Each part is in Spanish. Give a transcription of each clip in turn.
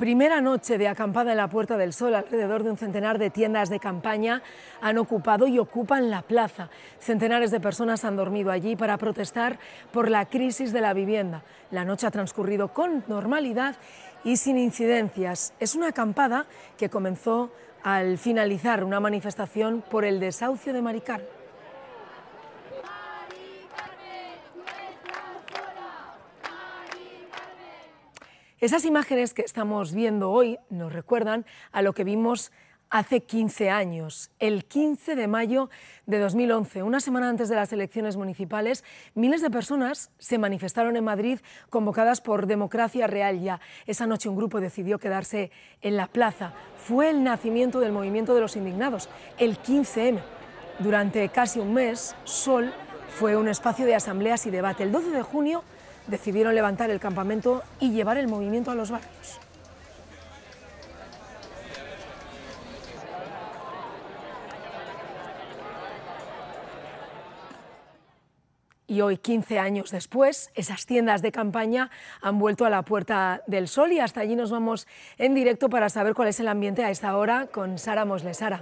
Primera noche de acampada en la Puerta del Sol. Alrededor de un centenar de tiendas de campaña han ocupado y ocupan la plaza. Centenares de personas han dormido allí para protestar por la crisis de la vivienda. La noche ha transcurrido con normalidad y sin incidencias. Es una acampada que comenzó al finalizar una manifestación por el desahucio de Mari Carmen. Esas imágenes que estamos viendo hoy nos recuerdan a lo que vimos hace 15 años, el 15 de mayo de 2011, una semana antes de las elecciones municipales. Miles de personas se manifestaron en Madrid convocadas por Democracia Real Ya. Esa noche un grupo decidió quedarse en la plaza. Fue el nacimiento del movimiento de los indignados, el 15M. Durante casi un mes, Sol fue un espacio de asambleas y debate. El 12 de junio decidieron levantar el campamento y llevar el movimiento a los barrios. Y hoy, 15 años después, esas tiendas de campaña han vuelto a la Puerta del Sol y hasta allí nos vamos en directo para saber cuál es el ambiente a esta hora con Sara Mosle. Sara.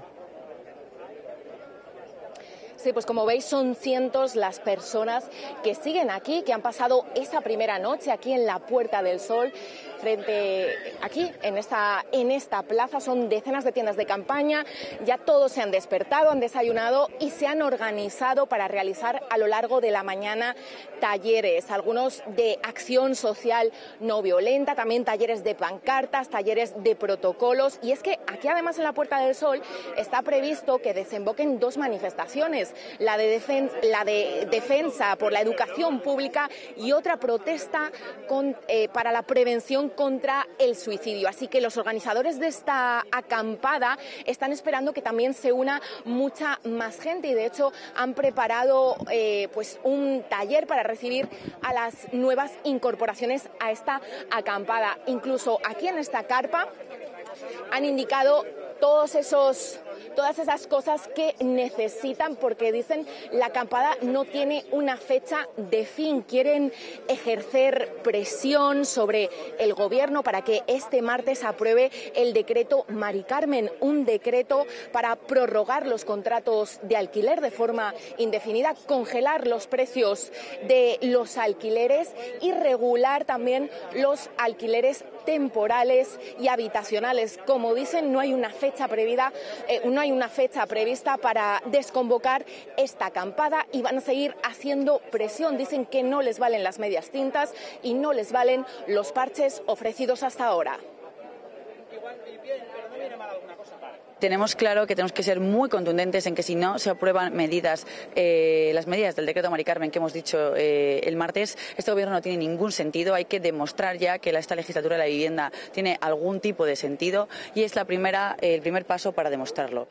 Sí, pues como veis son cientos las personas que siguen aquí, que han pasado esa primera noche aquí en la Puerta del Sol, aquí en esta plaza. Son decenas de tiendas de campaña, ya todos se han despertado, han desayunado y se han organizado para realizar a lo largo de la mañana talleres, algunos de acción social no violenta, también talleres de pancartas, talleres de protocolos. Y es que aquí además en la Puerta del Sol está previsto que desemboquen dos manifestaciones, la de defensa por la educación pública y otra protesta para la prevención contra el suicidio. Así que los organizadores de esta acampada están esperando que también se una mucha más gente y de hecho han preparado pues un taller para recibir a las nuevas incorporaciones a esta acampada. Incluso aquí en esta carpa han indicado todas esas cosas que necesitan, porque dicen la acampada no tiene una fecha de fin. Quieren ejercer presión sobre el gobierno para que este martes apruebe el decreto Mari Carmen, un decreto para prorrogar los contratos de alquiler de forma indefinida, congelar los precios de los alquileres y regular también los alquileres temporales y habitacionales. Como dicen, no hay una fecha prevista para desconvocar esta acampada y van a seguir haciendo presión. Dicen que no les valen las medias tintas y no les valen los parches ofrecidos hasta ahora. Tenemos claro que tenemos que ser muy contundentes en que si no se aprueban las medidas del decreto Mari Carmen que hemos dicho el martes, este gobierno no tiene ningún sentido. Hay que demostrar ya que esta legislatura de la vivienda tiene algún tipo de sentido y es el primer paso para demostrarlo.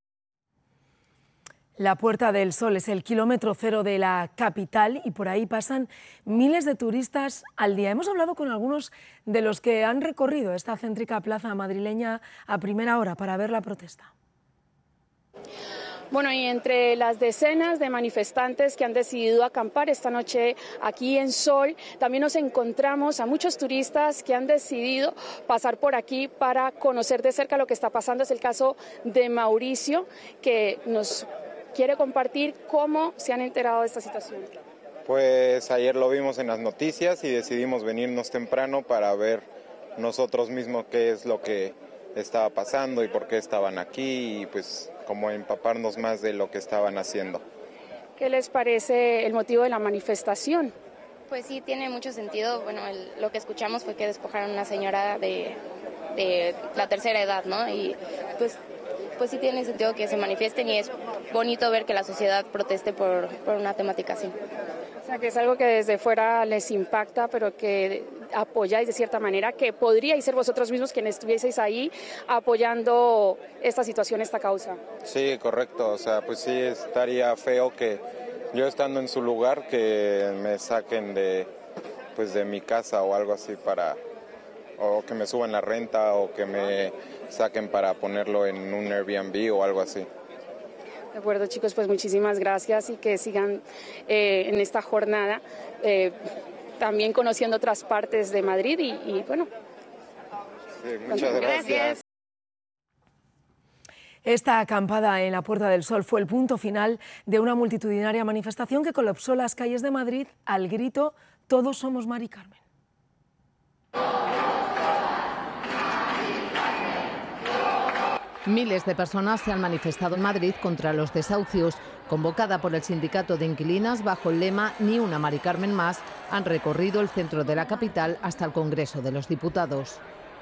La Puerta del Sol es el kilómetro cero de la capital y por ahí pasan miles de turistas al día. Hemos hablado con algunos de los que han recorrido esta céntrica plaza madrileña a primera hora para ver la protesta. Bueno, y entre las decenas de manifestantes que han decidido acampar esta noche aquí en Sol, también nos encontramos a muchos turistas que han decidido pasar por aquí para conocer de cerca lo que está pasando. Es el caso de Mauricio, que nos quiere compartir cómo se han enterado de esta situación. Pues ayer lo vimos en las noticias y decidimos venirnos temprano para ver nosotros mismos qué es lo que estaba pasando y por qué estaban aquí y pues como empaparnos más de lo que estaban haciendo. ¿Qué les parece el motivo de la manifestación? Pues sí, tiene mucho sentido. Bueno, lo que escuchamos fue que despojaron a una señora de la tercera edad, ¿no? Y pues sí tiene sentido que se manifiesten y es bonito ver que la sociedad proteste por una temática así. O sea, que es algo que desde fuera les impacta, pero que apoyáis de cierta manera, que podríais ser vosotros mismos quienes estuvieseis ahí apoyando esta situación, esta causa. Sí, correcto. O sea, pues sí estaría feo que yo estando en su lugar que me saquen de mi casa o algo así o que me suban la renta o que me saquen para ponerlo en un Airbnb o algo así. De acuerdo, chicos, pues muchísimas gracias y que sigan en esta jornada también conociendo otras partes de Madrid y bueno, Muchas gracias. Esta acampada en la Puerta del Sol fue el punto final de una multitudinaria manifestación que colapsó las calles de Madrid al grito "Todos somos Mari Carmen". Miles de personas se han manifestado en Madrid contra los desahucios. Convocada por el sindicato de inquilinas bajo el lema "Ni una Mari Carmen más", han recorrido el centro de la capital hasta el Congreso de los Diputados.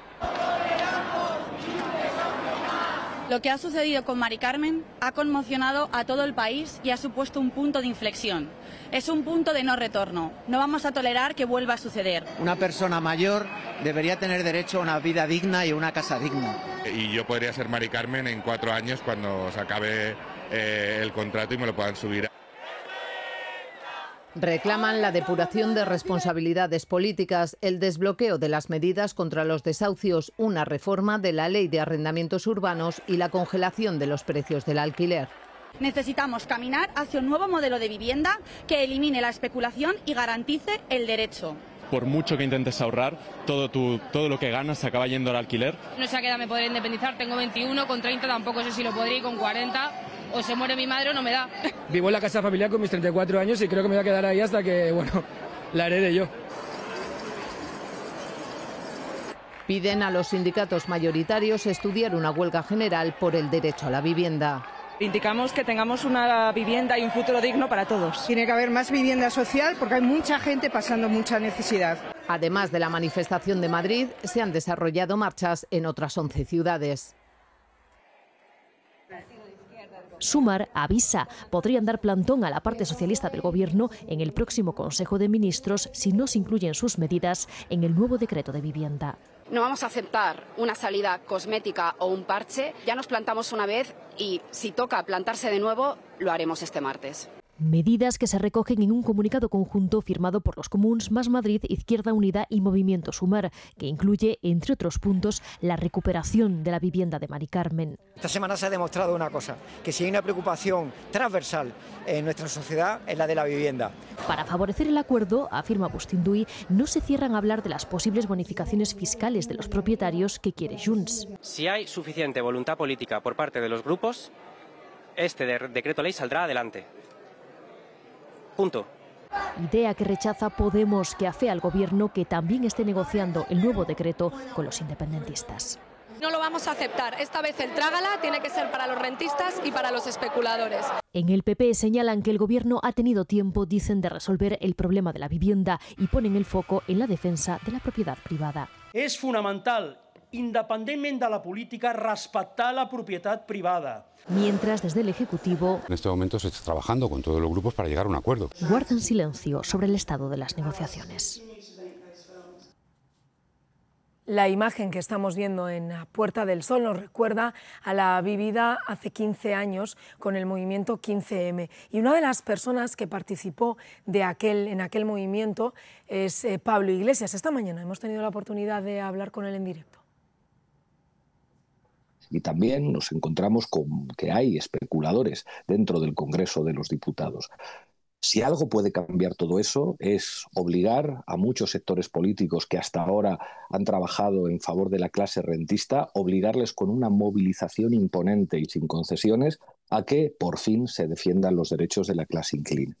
Lo que ha sucedido con Mari Carmen ha conmocionado a todo el país y ha supuesto un punto de inflexión. Es un punto de no retorno. No vamos a tolerar que vuelva a suceder. Una persona mayor debería tener derecho a una vida digna y a una casa digna. Y yo podría ser Mari Carmen en 4 años cuando se acabe el contrato y me lo puedan subir. Reclaman la depuración de responsabilidades políticas, el desbloqueo de las medidas contra los desahucios, una reforma de la ley de arrendamientos urbanos y la congelación de los precios del alquiler. Necesitamos caminar hacia un nuevo modelo de vivienda que elimine la especulación y garantice el derecho. Por mucho que intentes ahorrar, todo lo que ganas se acaba yendo al alquiler. No sé a qué edad me podré independizar, tengo 21, con 30 tampoco sé si lo podré, y con 40 o se muere mi madre o no me da. Vivo en la casa familiar con mis 34 años y creo que me voy a quedar ahí hasta que, la herede yo. Piden a los sindicatos mayoritarios estudiar una huelga general por el derecho a la vivienda. Indicamos que tengamos una vivienda y un futuro digno para todos. Tiene que haber más vivienda social porque hay mucha gente pasando mucha necesidad. Además de la manifestación de Madrid, se han desarrollado marchas en otras 11 ciudades. Sumar avisa, podrían dar plantón a la parte socialista del Gobierno en el próximo Consejo de Ministros si no se incluyen sus medidas en el nuevo decreto de vivienda. No vamos a aceptar una salida cosmética o un parche. Ya nos plantamos una vez y si toca plantarse de nuevo, lo haremos este martes. Medidas que se recogen en un comunicado conjunto firmado por los Comuns, Más Madrid, Izquierda Unida y Movimiento Sumar, que incluye, entre otros puntos, la recuperación de la vivienda de Mari Carmen. Esta semana se ha demostrado una cosa, que si hay una preocupación transversal en nuestra sociedad es la de la vivienda. Para favorecer el acuerdo, afirma Bustinduy, no se cierran a hablar de las posibles bonificaciones fiscales de los propietarios que quiere Junts. Si hay suficiente voluntad política por parte de los grupos, este decreto ley saldrá adelante. Punto. Idea que rechaza Podemos, que afea al Gobierno que también esté negociando el nuevo decreto con los independentistas. No lo vamos a aceptar. Esta vez el trágala tiene que ser para los rentistas y para los especuladores. En el PP señalan que el Gobierno ha tenido tiempo, dicen, de resolver el problema de la vivienda y ponen el foco en la defensa de la propiedad privada. És fonamental, independentment de la política, respectar la propietat privada. Mientras, desde el Ejecutivo, en este momento se está trabajando con todos los grupos para llegar a un acuerdo. Guardan silencio sobre el estado de las negociaciones. La imagen que estamos viendo en la Puerta del Sol nos recuerda a la vivida hace 15 años con el movimiento 15M. Y una de las personas que participó en aquel movimiento es Pablo Iglesias. Esta mañana hemos tenido la oportunidad de hablar con él en directo. Y también nos encontramos con que hay especuladores dentro del Congreso de los Diputados. Si algo puede cambiar todo eso es obligar a muchos sectores políticos que hasta ahora han trabajado en favor de la clase rentista, obligarles con una movilización imponente y sin concesiones a que por fin se defiendan los derechos de la clase inquilina.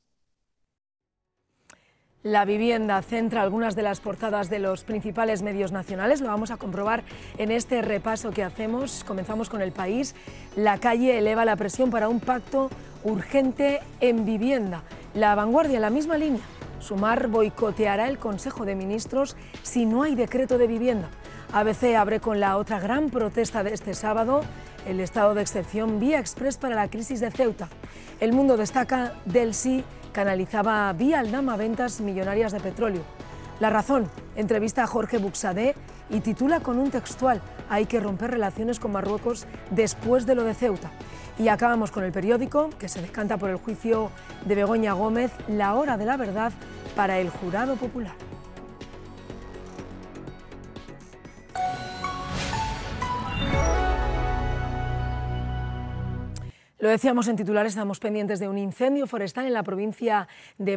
La vivienda centra algunas de las portadas de los principales medios nacionales. Lo vamos a comprobar en este repaso que hacemos. Comenzamos con El País. La Calle eleva la presión para un pacto urgente en vivienda. La Vanguardia en la misma línea. Sumar boicoteará el Consejo de Ministros si no hay decreto de vivienda. ABC abre con la otra gran protesta de este sábado, el estado de excepción vía express para la crisis de Ceuta. El Mundo destaca del sí canalizaba vía Aldama ventas millonarias de petróleo. La Razón entrevista a Jorge Buxadé y titula con un textual: hay que romper relaciones con Marruecos después de lo de Ceuta. Y acabamos con El Periódico, que se decanta por el juicio de Begoña Gómez, la hora de la verdad para el jurado popular. Lo decíamos en titulares, estamos pendientes de un incendio forestal en la provincia de